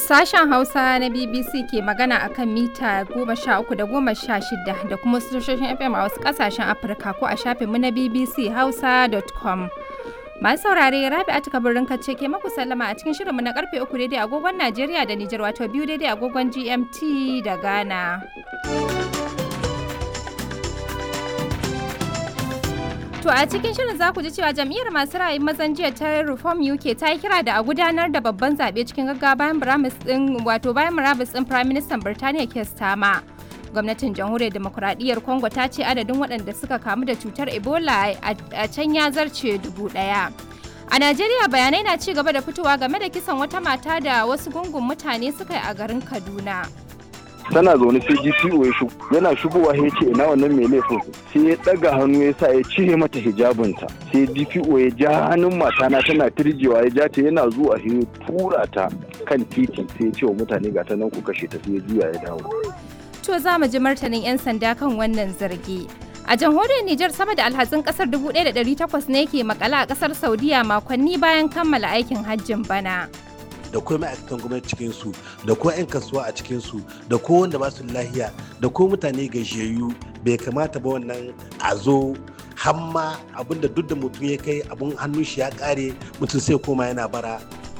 Sashen Hausa na BBC ke magana a kan mita 13 da 16 da kuma tashoshin FM a wasu ƙasashen Afirka ko a shafinmu na bbchausa.com. Masu saurare Rabi'atu Kabirin ce ke maku sallama a cikin shirinmu na karfe 3 daidai agogon Najeriya da Nijar wato 2 daidai agogon GMT da Ghana. To a cikin shirin za ku ji cewa jam'iyyar masu ra'ayin mazan jiya ta Reform UK ta yi kira da a gudanar da babban zaɓe cikin gaggawa bayan murabus ɗin Prime Minister Birtaniya Keir Starmer. Gwamnatin Jamhuriyar Demokuraɗiyyar Congo ta ce adadin waɗanda suka kamu da cutar Ebola a can ya zarce 1,000. A Najeriya bayanai na ci gaba da fitowa game da kisan wata mata da wasu gungun mutane suka yi a garin Kaduna. Tana zaune sai GPO ya shigo, yana shigowa ya ce ina wannan mai laifin, sai ya daga hannu ya sa ya cire mata hijabinta, sai GPO ya ja hannun matana tana tirjewa ya ja ta yana zuwa ya tura ta kan titi sai ya ce wa mutane ga ta nan ku kashe ta sai ya juya ya dawo. To za mu ji martanin 'yan sanda kan wannan zargi. A jamhuriyar Nijar sama da alhazin kasar 1,800 ne ke makala a kasar Saudiya makonni bayan kammala aikin hajjin bana. Da kuma ma'aikatan gwamnati cikinsu da ko 'yan kasuwa a cikinsu da ko wanda ba su lahiya da ko mutane gajiyayyu bai kamata ba wannan a zo hamma abinda duk da mutum ya kai abin hannun shi ya kare mutum sai koma yana bara.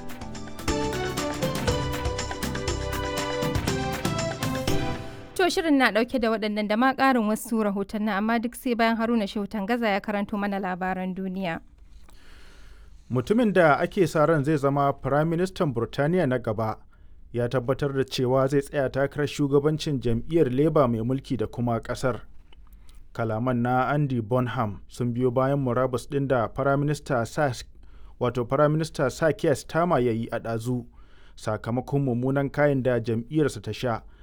To shirin na dauke da waɗannan da ma ƙarin wasu rahotanni amma duk sai bayan Haruna Shehu Tangaza ya karanto mana labaran duniya. Mutumin da ake sa ran zai zama Firaministan Burtaniya na gaba ya tabbatar da cewa zai tsaya takarar shugabancin jam'iyyar Labour mai mulki da kuma ƙasar. Kalaman na Andy Bonham sun biyo bayan murabus ɗin da Firaminista Sir Keir Starmer ya yi a ɗazu sakamakon mummunan kayan da jam'iyyarsa ta sha